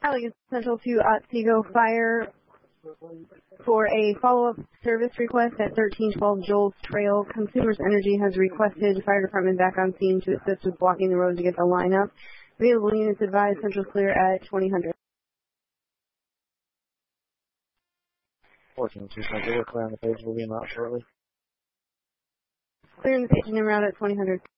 Allegan Central to Otsego Fire for a follow-up service request at 1312 Joel's Trail. Consumers Energy has requested fire department back on scene to assist with blocking the road to get the line up. Available units advised Central clear at 2000. 14-2.0, clear on the page. We'll be in out shortly. Clearing the page and route at 2000.